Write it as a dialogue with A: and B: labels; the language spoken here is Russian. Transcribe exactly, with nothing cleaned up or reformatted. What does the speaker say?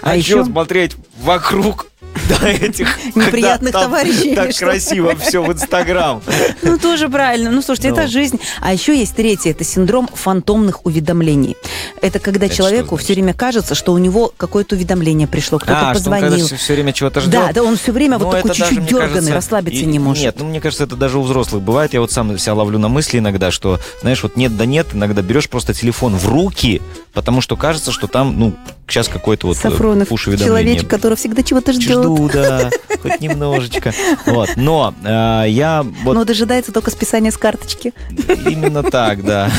A: А, а еще смотреть вокруг до этих
B: неприятных товарищей.
A: Так красиво все в Инстаграм.
B: Ну, тоже правильно. Ну, слушайте, это жизнь. А еще есть третий, это синдром фантомных уведомлений. Это когда человеку все время кажется, что у него какое-то уведомление пришло, кто-то позвонил.
A: А, все время чего-то ждет.
B: Да, да, он все время вот такой чуть-чуть дерганый, расслабиться не может.
A: Нет, ну, мне кажется, это даже у взрослых бывает. Я вот сам себя ловлю на мысли иногда, что, знаешь, вот нет да нет, иногда берешь просто телефон в руки, потому что кажется, что там, ну, сейчас какой-то вот пуш-уведомление.
B: Человечек, который всегда чего-то ждет.
A: Жду, да, хоть немножечко. Вот, но э, я... Вот,
B: но дожидается только списания с карточки.
A: Именно так, да.